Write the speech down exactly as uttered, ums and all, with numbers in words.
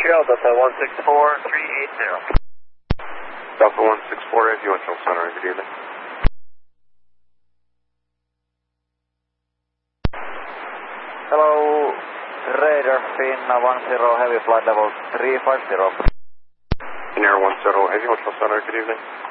Miguel, Delta one six four three eight zero. Delta one six four eight, Eventual Center, good evening. Hello, Radar Finna one zero Heavy flight level three five zero. In Air one zero Heavy, Eventual Center, good evening.